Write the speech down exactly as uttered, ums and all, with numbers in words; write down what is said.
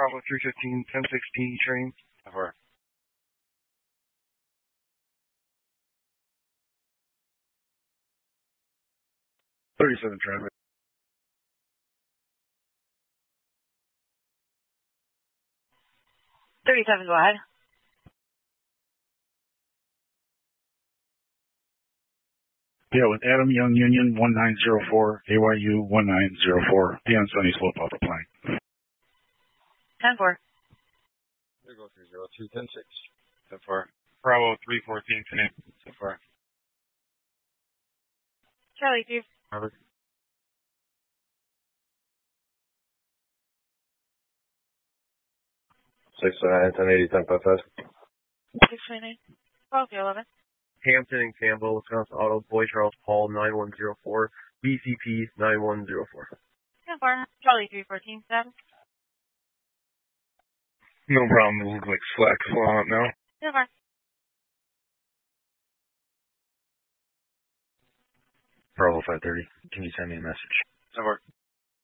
Bravo three fifteen, ten sixteen train. Over. thirty-seven traffic. thirty-seven, go ahead. Yeah, with Adam Young Union one nine zero four, A Y U one nine zero four, be on Sunny Slope Alpha Plank. ten four. There go three zero two, ten six. ten four. Bravo three fourteen, Canadian. ten four. Charlie, two. Robert. six nine, ten eighty, ten five five. six twenty-nine. twelve eleven. Hampton and Campbell, Wisconsin Auto, Boy Charles Paul, nine one zero four, B C P, nine one zero four. ten four. Charlie, three fourteen, seven. No problem. It looks like slack flowing up now. ten four. Bravo five thirty. Can you send me a message? ten four.